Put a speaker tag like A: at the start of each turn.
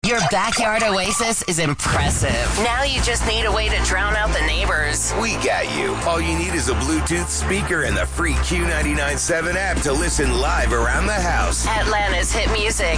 A: Your backyard oasis is impressive. Now you just need a way to drown out the neighbors.
B: We got you. All you need is a Bluetooth speaker and the free Q99.7 app to listen live around the house.
A: Atlanta's hit music.